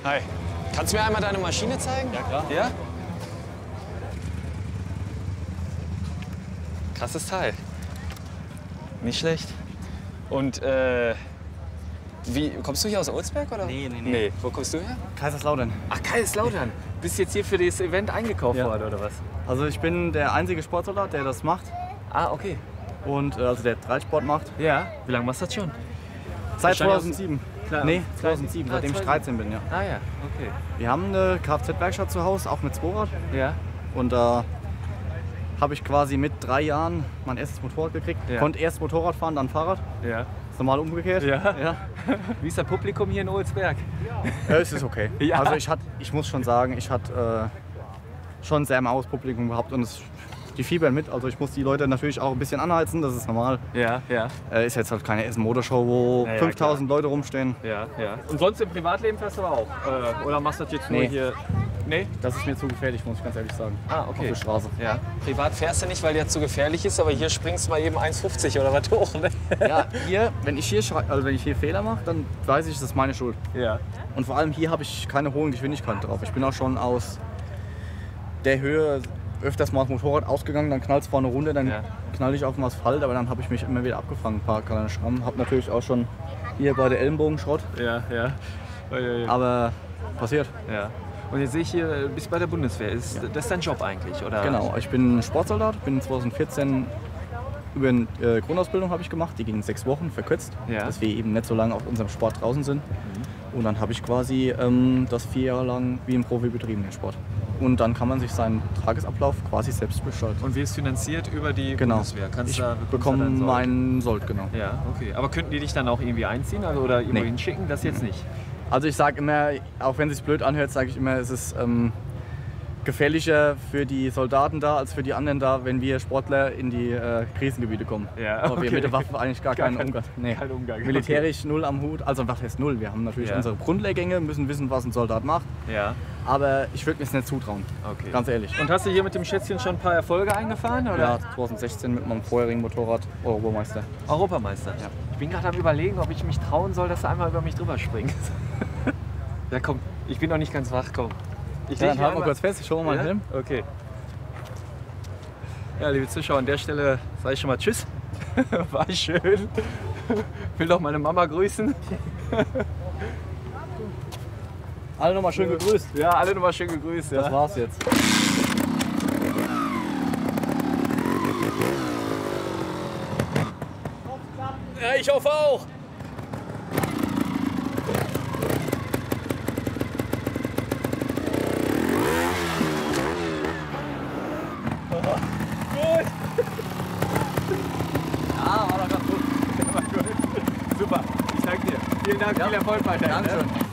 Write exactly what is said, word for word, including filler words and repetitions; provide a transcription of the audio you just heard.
Hi. Kannst du mir einmal deine Maschine zeigen? Ja, klar. Ja? Krasses Teil. Nicht schlecht. Und äh, wie, kommst du hier aus Olsberg oder? Nee, nee, nee. Nee. Wo kommst du her? Kaiserslautern. Ach, Kaiserslautern. Bist jetzt hier für das Event eingekauft Ja. worden oder was? Also ich bin der einzige Sportsoldat, der das macht. Ah, okay. Und äh, also der Reitsport macht. Ja. Wie lange machst du das schon? Seit Wahrscheinlich zweitausendsieben. Klar. Nee, zweitausendsieben, Ah, seitdem ich dreizehn bin, ja. Ah ja, okay. Wir haben eine Kfz-Werkstatt zu Hause, auch mit Zweirad. Ja. Und da habe ich quasi mit drei Jahren mein erstes Motorrad gekriegt. Ja. Konnte erst Motorrad fahren, dann Fahrrad. Ja. Ist normal umgekehrt. Ja. ja. Wie ist das Publikum hier in Olsberg? Ja, es ist okay. Ja. Also ich, hat, ich muss schon sagen, ich hatte äh, schon sehr maues Publikum gehabt und es, die fiebern mit. Also ich muss die Leute natürlich auch ein bisschen anheizen, das ist normal. Ja, ja. Äh, ist jetzt halt keine Essen-Motorshow, wo Ja, ja, fünftausend Leute rumstehen. Ja, ja. Und sonst im Privatleben fährst du aber auch? Äh, oder machst du das jetzt nur Nee. hier? Nee? Das ist mir zu gefährlich, muss ich ganz ehrlich sagen. Ah, Auf okay. der Straße. Ja. Privat fährst du nicht, weil der zu gefährlich ist, aber hier springst du mal eben eins fünfzig oder was hoch, ne? Ja, hier, wenn ich hier, schrei- also wenn ich hier Fehler mache, dann weiß ich, das ist meine Schuld. Ja. Und vor allem hier habe ich keine hohen Geschwindigkeiten drauf. Ich bin auch schon aus der Höhe öfters mal das Motorrad ausgegangen, dann knallt es vorne runter, dann Ja. knall ich auf den Asphalt, aber dann habe ich mich immer wieder abgefangen, ein paar kleine Schrammen. Habe natürlich auch schon hier bei der Ellenbogenschrott, Ja, ja. Ja, ja, ja. aber passiert. ja. Und jetzt sehe ich hier, du bist bei der Bundeswehr. Ist das dein Job eigentlich? Oder? Genau, ich bin Sportsoldat, bin zweitausendvierzehn über eine äh, Grundausbildung habe ich gemacht, die ging sechs Wochen, verkürzt, Ja. dass wir eben nicht so lange auf unserem Sport draußen sind. Und dann habe ich quasi ähm, das vier Jahre lang wie im Profi betrieben, den Sport. Und dann kann man sich seinen Tagesablauf quasi selbst gestalten. Und wirst finanziert über die Genau. Bundeswehr? Kannst Ich da, bekommst da bekomme deinen Sold? meinen Sold, genau. Ja, okay. Aber könnten die dich dann auch irgendwie einziehen also, oder irgendwo Nee. hinschicken? Das jetzt nicht? Also ich sage immer, auch wenn es sich blöd anhört, sage ich immer, es ist ähm, gefährlicher für die Soldaten da als für die anderen da, wenn wir Sportler in die äh, Krisengebiete kommen. Ja, Aber wir okay. mit der Waffe eigentlich gar, Gar keinen kein- Umgang. Nee. kein Umgang, okay. Militärisch null am Hut. Also was heißt null? Wir haben natürlich Ja. unsere Grundlehrgänge, müssen wissen, was ein Soldat macht. Ja. Aber ich würde mir es nicht zutrauen. Okay. Ganz ehrlich. Und hast du hier mit dem Schätzchen schon ein paar Erfolge eingefahren? Oder? Ja, zweitausendsechzehn mit meinem vorherigen Motorrad Europameister. Europameister. Ja. Ich bin gerade am Überlegen, ob ich mich trauen soll, dass du einmal über mich drüber springst. Ja, komm, ich bin noch nicht ganz wach, komm. Ich Ja, leg dann hier halt mal einmal- kurz fest, ich schau mal Ja? meinen Helm. Okay. Ja, liebe Zuschauer, an der Stelle sage ich schon mal Tschüss. War schön. Will doch meine Mama grüßen. Alle nochmal schön gegrüßt. Ja, alle nochmal schön gegrüßt. Das Ja. war's jetzt. Ja, ich hoffe auch. Gut. Ah, war doch ganz gut. Super. Ich danke dir. Vielen Dank. Ja. Viel Erfolg weiterhin. Dankeschön. Ne?